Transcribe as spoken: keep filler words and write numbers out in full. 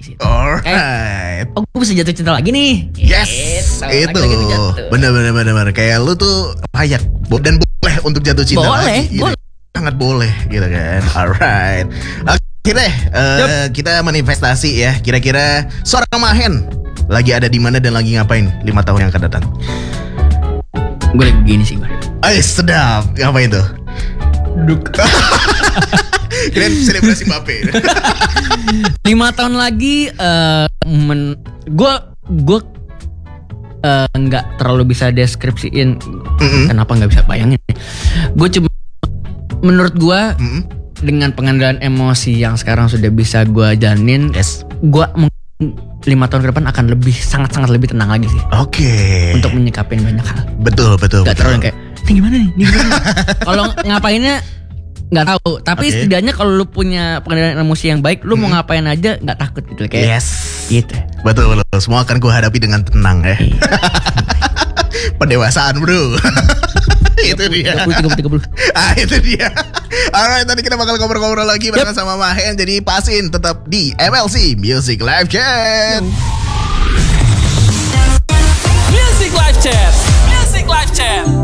Alright. Oh, gue bisa jatuh cinta lagi nih. Yes, Gitu. itu Lagi-lagi tuh jatuh. bener-bener bener kayak lu tuh layak bo- dan boleh untuk jatuh cinta Boleh, lagi. Gitu. boleh. Sangat boleh gitu kan. Alright. Oke deh, uh, kita manifestasi ya. Kira-kira seorang Mahen lagi ada di mana dan lagi ngapain lima tahun yang akan datang? Gue lagi begini sih, Bar. Ay, sedap. Ngapain tuh? Duk. Keren selebrasi Mbappe. Lima tahun lagi, uh, men, gue gue uh, nggak terlalu bisa deskripsiin. Mm-mm. Kenapa nggak bisa bayangin? Gue cuma menurut gue Mm-mm. dengan pengendalian emosi yang sekarang sudah bisa gue jalanin, Yes. gue lima tahun ke depan akan lebih sangat-sangat lebih tenang lagi sih. Oke. Untuk menyikapin banyak hal. Betul betul. Gak betul. terlalu yang kayak ini gimana nih, ini gimana nih? Kalau ngapainnya nggak tahu. Tapi Oke. setidaknya kalau lu punya pengendalian emosi yang baik, lu mau ngapain aja nggak takut gitu kayak. Yes. Gitu. Betul betul. Semua akan gue hadapi dengan tenang ya. Pendewasaan bro. Itu dia. tiga puluh, tiga puluh, tiga puluh. Ah itu dia. Alright, tadi kita bakal ngobrol-ngobrol lagi bareng sama Mahen. Jadi pasin tetap di M L C Music Live Chat. Music Live Chat. Music Live Chat.